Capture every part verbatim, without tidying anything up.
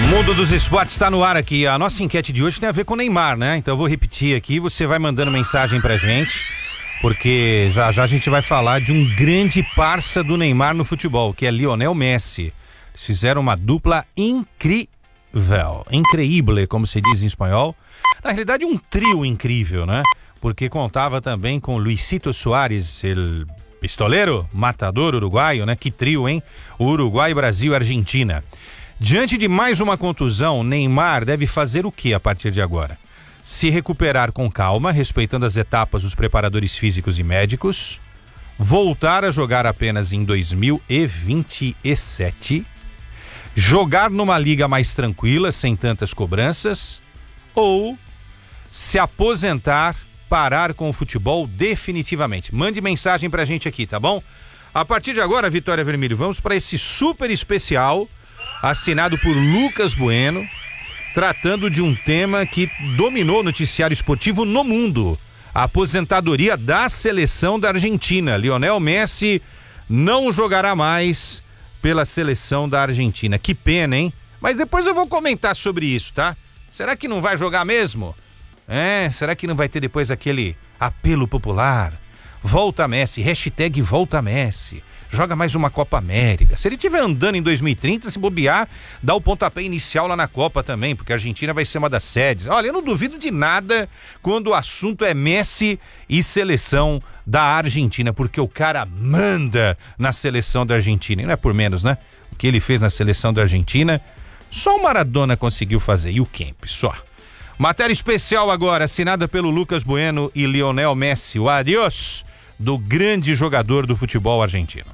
Mundo dos Esportes está no ar aqui. A nossa enquete de hoje tem a ver com o Neymar, né? Então eu vou repetir aqui, você vai mandando mensagem pra gente, porque já já a gente vai falar de um grande parça do Neymar no futebol, que é Lionel Messi. Eles fizeram uma dupla incrível, increíble, como se diz em espanhol. Na realidade, um trio incrível, né? Porque contava também com Luisito Suárez, el pistoleiro, matador uruguaio, né? Que trio, hein? Uruguai, Brasil e Argentina. Diante de mais uma contusão, Neymar deve fazer o que a partir de agora? Se recuperar com calma, respeitando as etapas dos preparadores físicos e médicos, voltar a jogar apenas em dois mil e vinte e sete, jogar numa liga mais tranquila, sem tantas cobranças, ou se aposentar, parar com o futebol definitivamente. Mande mensagem pra gente aqui, tá bom? A partir de agora, Vitória Vermelho, vamos para esse super especial assinado por Lucas Bueno, tratando de um tema que dominou o noticiário esportivo no mundo: a aposentadoria da seleção da Argentina. Lionel Messi não jogará mais pela seleção da Argentina. Que pena, hein? Mas depois eu vou comentar sobre isso, tá? Será que não vai jogar mesmo? É, será que não vai ter depois aquele apelo popular? Volta Messi, hashtag Volta Messi. Joga mais uma Copa América. Se ele estiver andando em dois mil e trinta, se bobear, dá o pontapé inicial lá na Copa também, porque a Argentina vai ser uma das sedes. Olha, eu não duvido de nada quando o assunto é Messi e seleção da Argentina, porque o cara manda na seleção da Argentina. E não é por menos, né? O que ele fez na seleção da Argentina, só o Maradona conseguiu fazer, e o Kempes, só. Matéria especial agora, assinada pelo Lucas Bueno e Lionel Messi. O adiós do grande jogador do futebol argentino.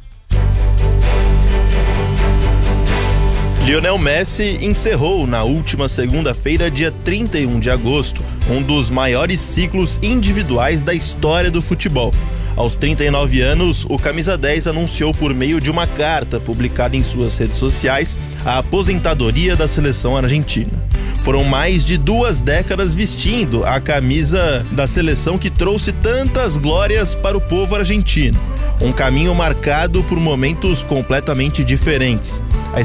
Lionel Messi encerrou na última segunda-feira, dia trinta e um de agosto, um dos maiores ciclos individuais da história do futebol. Aos trinta e nove anos, o camisa dez anunciou por meio de uma carta publicada em suas redes sociais a aposentadoria da seleção argentina. Foram mais de duas décadas vestindo a camisa da seleção que trouxe tantas glórias para o povo argentino. Um caminho marcado por momentos completamente diferentes.